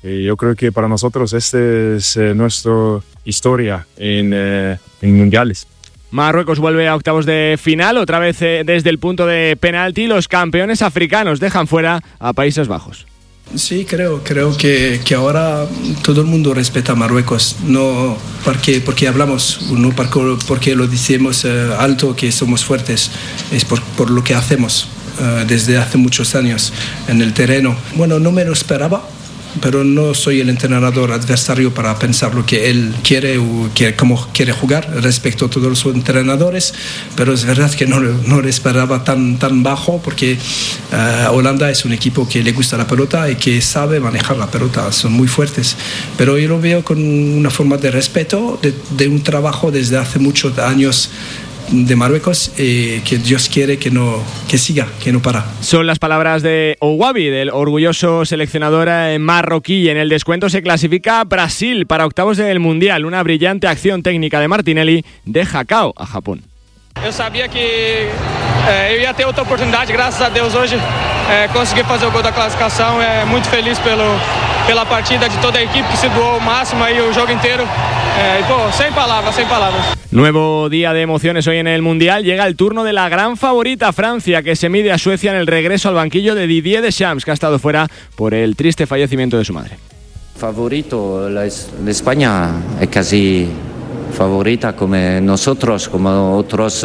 Yo creo que para nosotros esta es nuestra historia en mundiales. Marruecos vuelve a octavos de final, otra vez desde el punto de penalti. Los campeones africanos dejan fuera a Países Bajos. Sí, creo que ahora todo el mundo respeta a Marruecos, no porque hablamos, no porque lo decimos alto que somos fuertes, es por lo que hacemos desde hace muchos años en el terreno. Bueno, no me lo esperaba, pero no soy el entrenador adversario para pensar lo que él quiere o cómo quiere jugar. Respeto a todos los entrenadores, pero es verdad que no lo esperaba tan bajo, porque Holanda es un equipo que le gusta la pelota y que sabe manejar la pelota, son muy fuertes, pero yo lo veo con una forma de respeto de un trabajo desde hace muchos años de Marruecos, que Dios quiere que siga, que no para. Son las palabras de Ouabi, del orgulloso seleccionador marroquí. En el descuento se clasifica Brasil para octavos del Mundial. Una brillante acción técnica de Martinelli deja cao a Japón. Eu sabia que eu ia ter outra oportunidade, graças a Deus hoje consegui fazer o gol da classificação. Muito feliz pela partida de toda a equipe que se doou ao máximo aí o jogo inteiro. Sem palavras. Nuevo día de emociones hoy en el Mundial. Llega el turno de la gran favorita Francia, que se mide a Suecia en el regreso al banquillo de Didier Deschamps, que ha estado fuera por el triste fallecimiento de su madre. Favorito, la España es casi favorita como nosotros, como otros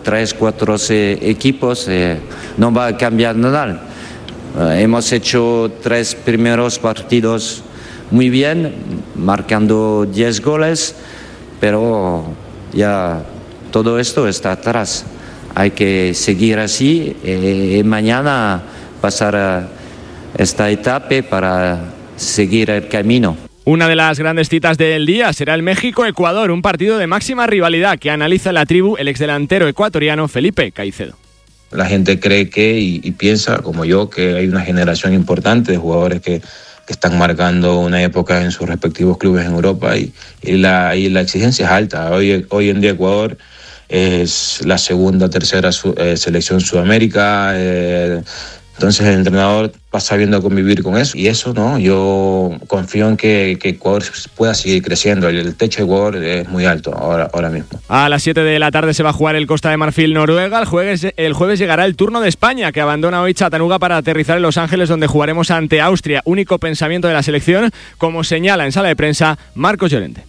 3-4 equipos, no va a cambiar nada. Hemos hecho 3 primeros partidos muy bien, marcando 10 goles, pero ya todo esto está atrás. Hay que seguir así y mañana pasar esta etapa para seguir el camino. Una de las grandes citas del día será el México-Ecuador, un partido de máxima rivalidad que analiza en la tribu el exdelantero ecuatoriano Felipe Caicedo. La gente cree y piensa, como yo, que hay una generación importante de jugadores que están marcando una época en sus respectivos clubes en Europa y la exigencia es alta. Hoy en día Ecuador es la segunda, tercera selección Sudamérica. Entonces el entrenador va sabiendo convivir con eso. Y eso, ¿no? Yo confío en que Ecuador pueda seguir creciendo. El techo de Ecuador es muy alto ahora mismo. A las 7 de la tarde se va a jugar el Costa de Marfil-Noruega. El jueves llegará el turno de España, que abandona hoy Chattanooga para aterrizar en Los Ángeles, donde jugaremos ante Austria. Único pensamiento de la selección, como señala en sala de prensa Marcos Llorente.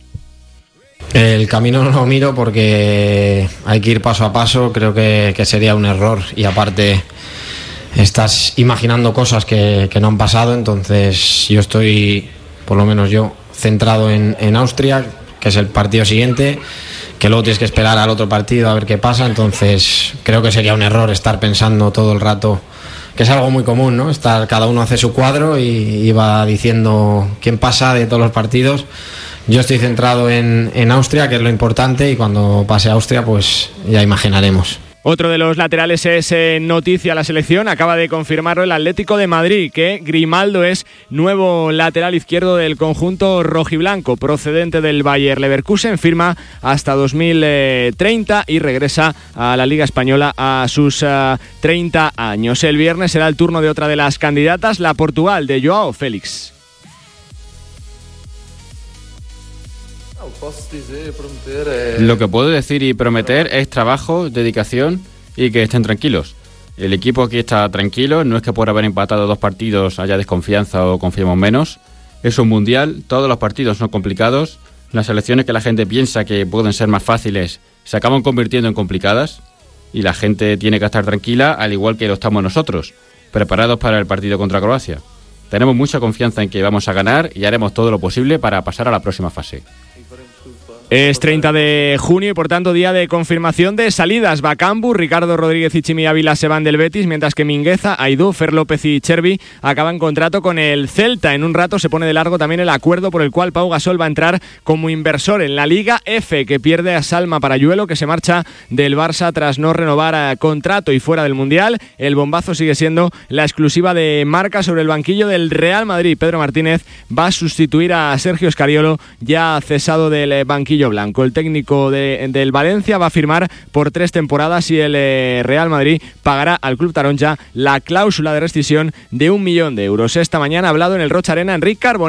El camino no lo miro porque hay que ir paso a paso. Creo que sería un error, y aparte estás imaginando cosas que no han pasado. Entonces yo estoy, por lo menos yo, centrado en Austria, que es el partido siguiente, que luego tienes que esperar al otro partido a ver qué pasa. Entonces creo que sería un error estar pensando todo el rato, que es algo muy común, ¿no? Cada uno hace su cuadro y va diciendo quién pasa de todos los partidos. Yo estoy centrado en Austria, que es lo importante, y cuando pase a Austria pues ya imaginaremos. Otro de los laterales es noticia a la selección. Acaba de confirmarlo el Atlético de Madrid, que Grimaldo es nuevo lateral izquierdo del conjunto rojiblanco, procedente del Bayer Leverkusen. Firma hasta 2030 y regresa a la Liga Española a sus 30 años. El viernes será el turno de otra de las candidatas, la Portugal de Joao Félix. Lo que puedo decir y prometer es trabajo, dedicación y que estén tranquilos. El equipo aquí está tranquilo, no es que por haber empatado 2 partidos haya desconfianza o confiemos menos. Es un mundial, todos los partidos son complicados. Las selecciones que la gente piensa que pueden ser más fáciles se acaban convirtiendo en complicadas, y la gente tiene que estar tranquila, al igual que lo estamos nosotros, preparados para el partido contra Croacia. Tenemos mucha confianza en que vamos a ganar y haremos todo lo posible para pasar a la próxima fase. Es 30 de junio y por tanto día de confirmación de salidas. Bakambu, Ricardo Rodríguez y Chimi Ávila se van del Betis, mientras que Mingueza, Aidú, Fer López y Chervi acaban contrato con el Celta. En un rato se pone de largo también el acuerdo por el cual Pau Gasol va a entrar como inversor en la Liga F, que pierde a Salma Parayuelo, que se marcha del Barça tras no renovar contrato, y fuera del Mundial. El bombazo sigue siendo la exclusiva de Marca sobre el banquillo del Real Madrid. Pedro Martínez va a sustituir a Sergio Scariolo, ya cesado del banquillo blanco. El técnico del Valencia va a firmar por 3 temporadas y el Real Madrid pagará al club taronja la cláusula de rescisión de 1 millón de euros. Esta mañana ha hablado en el Rocha Arena Enric Carbonell.